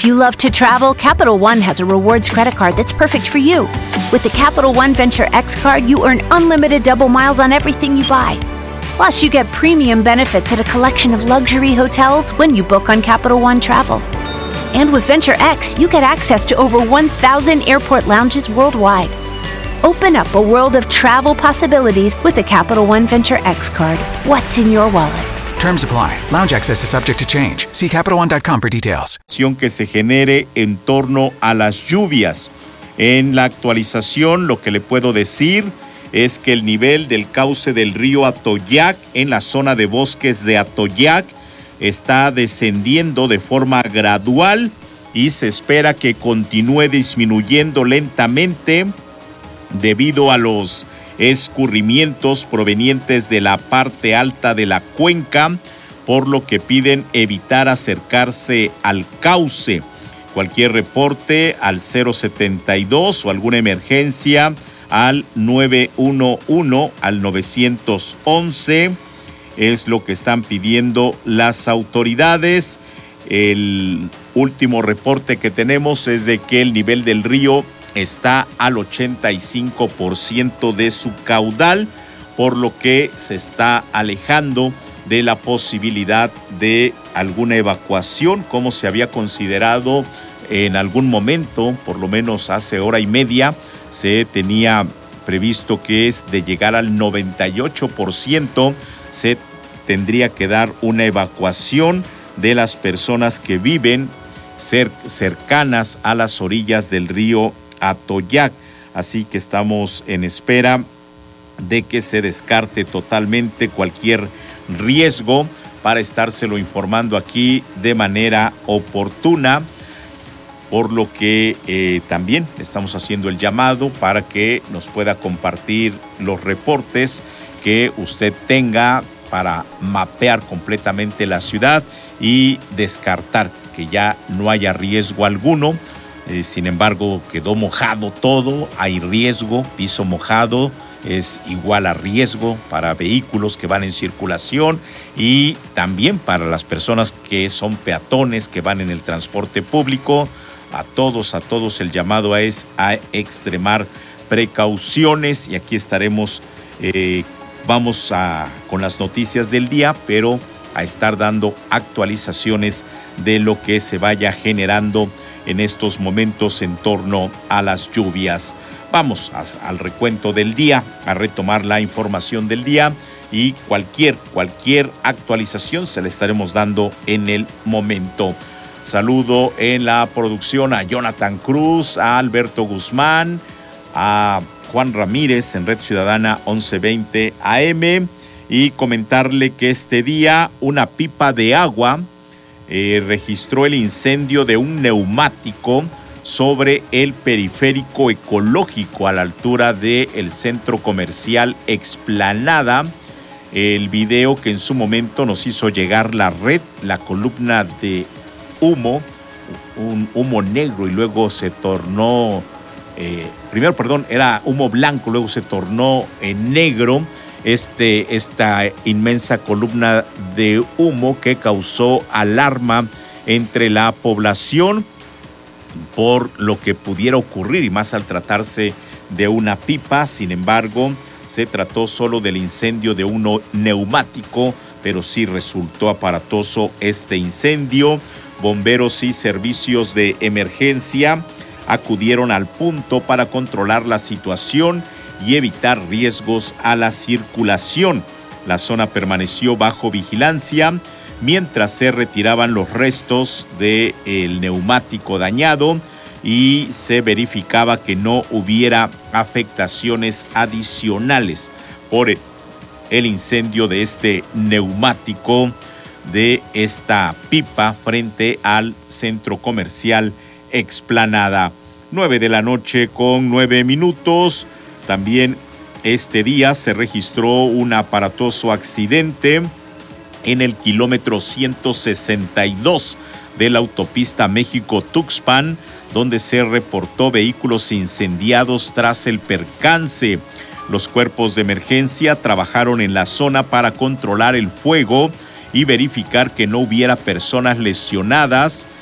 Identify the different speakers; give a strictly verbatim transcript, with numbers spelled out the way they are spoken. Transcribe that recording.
Speaker 1: If you love to travel, Capital One has a rewards credit card that's perfect for you. With the Capital One Venture X card, you earn unlimited double miles on everything you buy. Plus, you get premium benefits at a collection of luxury hotels when you book on Capital One Travel. And with Venture X, you get access to over one thousand airport lounges worldwide. Open up a world of travel possibilities with the Capital One Venture X card. What's in your wallet?
Speaker 2: Terms apply. Lounge access is subject to change. See Capital One dot com for details.
Speaker 3: Que se genere en torno a las lluvias. En la actualización, lo que le puedo decir es que el nivel del cauce del río Atoyac en la zona de bosques de Atoyac está descendiendo de forma gradual y se espera que continúe disminuyendo lentamente debido a los escurrimientos provenientes de la parte alta de la cuenca, por lo que piden evitar acercarse al cauce. Cualquier reporte al cero setenta y dos o alguna emergencia al nueve uno uno, al nueve once, es lo que están pidiendo las autoridades. El último reporte que tenemos es de que el nivel del río está al ochenta y cinco por ciento de su caudal, por lo que se está alejando de la posibilidad de alguna evacuación, como se había considerado en algún momento, por lo menos hace hora y media, se tenía previsto que es de llegar al noventa y ocho por ciento, se tendría que dar una evacuación de las personas que viven cer- cercanas a las orillas del río Atoyac. Así que estamos en espera de que se descarte totalmente cualquier riesgo para estárselo informando aquí de manera oportuna, por lo que eh, también estamos haciendo el llamado para que nos pueda compartir los reportes que usted tenga para mapear completamente la ciudad y descartar que ya no haya riesgo alguno. Eh, sin embargo, quedó mojado todo, hay riesgo, piso mojado es igual a riesgo para vehículos que van en circulación y también para las personas que son peatones, que van en el transporte público. A todos, a todos el llamado es a extremar precauciones y aquí estaremos, eh, vamos a con las noticias del día, pero a estar dando actualizaciones de lo que se vaya generando en estos momentos en torno a las lluvias. Vamos a, al recuento del día, a retomar la información del día y cualquier, cualquier actualización se la estaremos dando en el momento. Saludo en la producción a Jonathan Cruz, a Alberto Guzmán, a Juan Ramírez en Red Ciudadana once veinte A M y comentarle que este día una pipa de agua eh, registró el incendio de un neumático sobre el periférico ecológico a la altura del centro comercial Explanada. El video que en su momento nos hizo llegar la red, la columna de humo, un humo negro y luego se tornó, eh, primero, perdón, era humo blanco, luego se tornó en negro, este, esta inmensa columna de humo que causó alarma entre la población por lo que pudiera ocurrir y más al tratarse de una pipa. Sin embargo, se trató solo del incendio de un neumático, pero sí resultó aparatoso este incendio. Bomberos y servicios de emergencia acudieron al punto para controlar la situación y evitar riesgos a la circulación. La zona permaneció bajo vigilancia mientras se retiraban los restos del neumático dañado y se verificaba que no hubiera afectaciones adicionales por el incendio de este neumático, de esta pipa frente al centro comercial Explanada. Nueve de la noche con nueve minutos. También este día se registró un aparatoso accidente en el kilómetro ciento sesenta y dos de la autopista México-Tuxpan, donde se reportó vehículos incendiados tras el percance. Los cuerpos de emergencia trabajaron en la zona para controlar el fuego y verificar que no hubiera personas lesionadas.